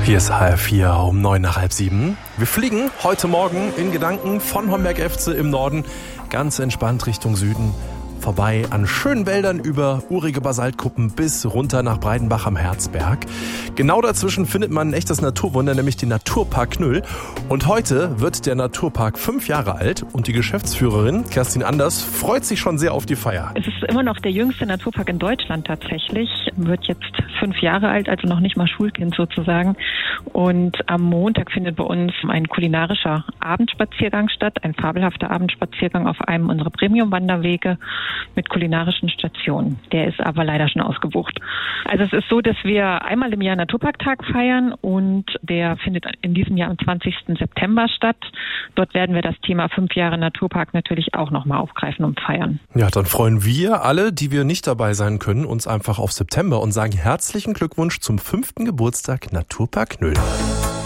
Hier ist HR4 um 6:09. Wir fliegen heute Morgen in Gedanken von Homberg-Efze im Norden ganz entspannt Richtung Süden, vorbei an schönen Wäldern über urige Basaltkuppen bis runter nach Breidenbach am Herzberg. Genau dazwischen findet man ein echtes Naturwunder, nämlich den Naturpark Knüll. Und heute wird der Naturpark 5 Jahre alt und die Geschäftsführerin Kerstin Anders freut sich schon sehr auf die Feier. Es ist immer noch der jüngste Naturpark in Deutschland tatsächlich, wird jetzt 5 Jahre alt, also noch nicht mal Schulkind sozusagen. Und am Montag findet bei uns ein kulinarischer Abendspaziergang statt, ein fabelhafter Abendspaziergang auf einem unserer Premium-Wanderwege mit kulinarischen Stationen. Der ist aber leider schon ausgebucht. Also es ist so, dass wir einmal im Jahr Naturparktag feiern und der findet in diesem Jahr am 20. September statt. Dort werden wir das Thema 5 Jahre Naturpark natürlich auch nochmal aufgreifen und feiern. Ja, dann freuen wir alle, die wir nicht dabei sein können, uns einfach auf September und sagen herzlichen Glückwunsch zum 5. Geburtstag Naturpark Knüll.